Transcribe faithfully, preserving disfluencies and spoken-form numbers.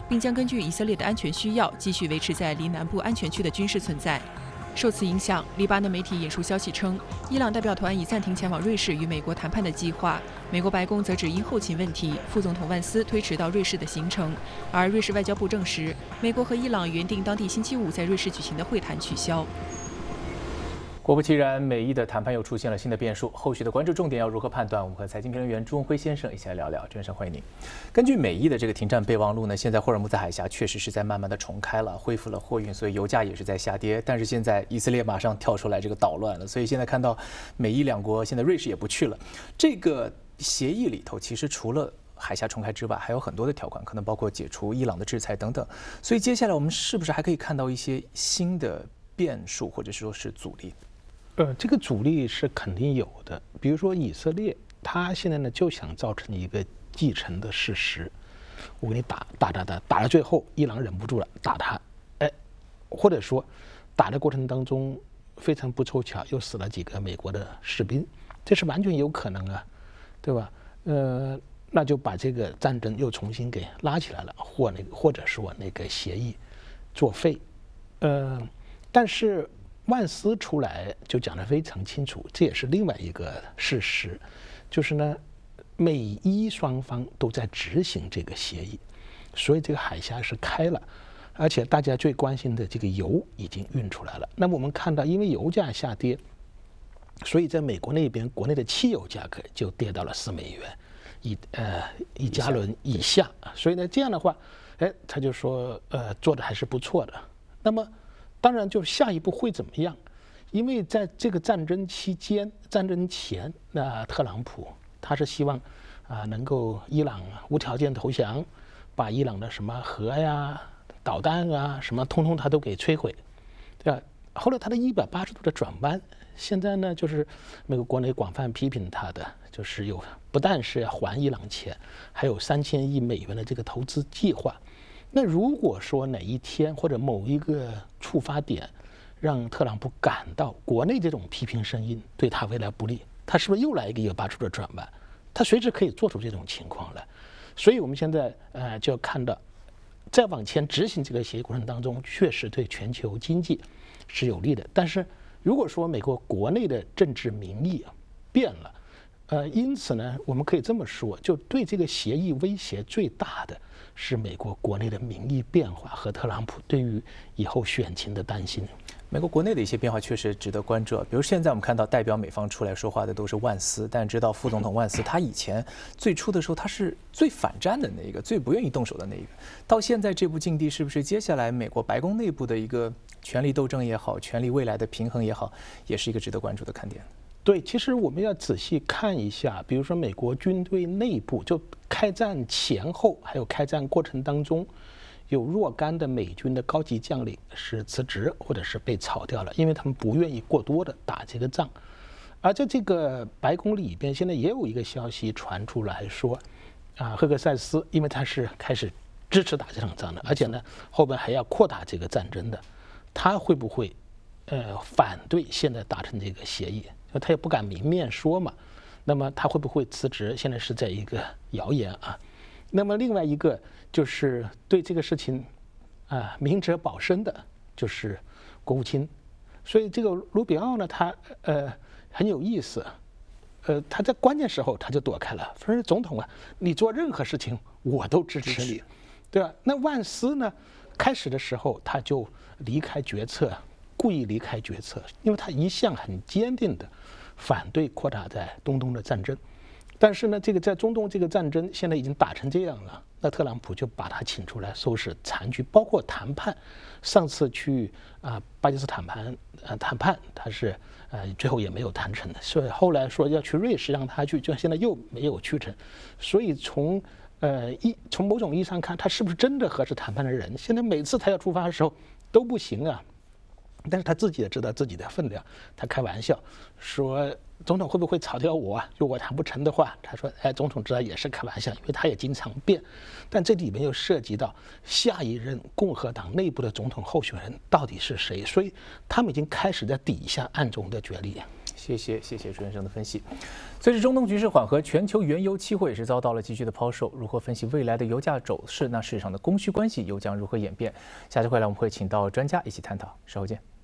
并将根据以色列的安全需要，继续维持在离南部安全区的军事存在。受此影响，黎巴嫩媒体引述消息称，伊朗代表团已暂停前往瑞士与美国谈判的计划。美国白宫则只因后勤问题，副总统万斯推迟到瑞士的行程。而瑞士外交部证实，美国和伊朗原定当地星期五在瑞士举行的会谈取消。 果不其然，美伊的谈判又出现了新的变数，后续的关注重点要如何判断？我们和财经评论员朱文辉先生一起来聊聊。朱先生，欢迎您。根据美伊的这个停战备忘录呢，现在霍尔木兹海峡确实是在慢慢的重开了，恢复了货运，所以油价也是在下跌。但是现在以色列马上跳出来这个捣乱了，所以现在看到美伊两国，现在瑞士也不去了。这个协议里头，其实除了海峡重开之外，还有很多的条款，可能包括解除伊朗的制裁等等。所以接下来我们是不是还可以看到一些新的变数，或者说是阻力？ 呃，这个阻力是肯定有的。比如说以色列，他现在呢就想造成一个既成的事实，我给你打打打打，打到最后，伊朗忍不住了，打他，哎，或者说打的过程当中非常不凑巧又死了几个美国的士兵，这是完全有可能啊，对吧？呃，那就把这个战争又重新给拉起来了，或那个或者说那个协议作废，呃，但是。万斯出来就讲得非常清楚，这也是另外一个事实，就是呢，美伊双方都在执行这个协议，所以这个海峡是开了，而且大家最关心的这个油已经运出来了。那么我们看到，因为油价下跌，所以在美国那边国内的汽油价格就跌到了四美元一呃一加仑以下，所以呢这样的话，哎，他就说呃做的还是不错的。那么当然，就下一步会怎么样？因为在这个战争期间、战争前，那特朗普他是希望啊、呃、能够伊朗无条件投降，把伊朗的什么核呀、导弹啊什么，通通他都给摧毁，对吧？后来他的一百八十度的转弯，现在呢就是美国国内广泛批评他的，就是有不但是要还伊朗钱，还有三千亿美元的这个投资计划。那如果说哪一天或者某一个触发点，让特朗普感到国内这种批评声音对他未来不利，他是不是又来一个一百八十度的转弯？他随时可以做出这种情况来。所以我们现在呃就要看到，再往前执行这个协议过程当中，确实对全球经济是有利的。但是如果说美国国内的政治民意变了，呃，因此呢，我们可以这么说，就对这个协议威胁最大的是美国国内的民意变化和特朗普对于以后选情的担心。 美国国内的一些变化确实值得关注，比如现在我们看到代表美方出来说话的都是万斯，但知道副总统万斯他以前最初的时候他是最反战的那一个，最不愿意动手的那一个。到现在这步境地，是不是接下来美国白宫内部的一个权力斗争也好，权力未来的平衡也好，也是一个值得关注的看点？ 对，其实我们要仔细看一下，比如说美国军队内部，就开战前后还有开战过程当中，有若干的美军的高级将领是辞职或者是被炒掉了，因为他们不愿意过多的打这个仗。而在这个白宫里边，现在也有一个消息传出来说，啊，赫克塞斯因为他是开始支持打这场仗的，而且呢后边还要扩大这个战争的，他会不会呃反对现在达成这个协议？他也不敢明面说嘛，那么他会不会辞职？现在是在一个谣言啊。那么另外一个就是对这个事情啊明哲保身的，就是国务卿。所以这个卢比奥呢，他呃很有意思，呃他在关键时候他就躲开了，说总统啊，你做任何事情我都支持你，对吧？那万斯呢，开始的时候他就离开决策。故意离开决策，因为他一向很坚定的反对扩大在中东的战争。但是呢，这个在中东这个战争现在已经打成这样了，那特朗普就把他请出来收拾残局，包括谈判。上次去啊、呃、巴基斯坦谈呃谈判，他是呃最后也没有谈成的，所以后来说要去瑞士让他去，就现在又没有去成。所以从呃一从某种意义上看，他是不是真的合适谈判的人？现在每次他要出发的时候都不行啊。但是他自己也知道自己的分量，他开玩笑说总统会不会炒掉我啊？如果谈不成的话，他说哎，总统知道也是开玩笑，因为他也经常变。但这里面又涉及到下一任共和党内部的总统候选人到底是谁，所以他们已经开始在底下暗中的角力。 谢谢谢谢朱先生的分析。随着中东局势缓和，全球原油期货也是遭到了急剧的抛售。如何分析未来的油价走势？那市场的供需关系又将如何演变？下期回来我们会请到专家一起探讨。稍后见。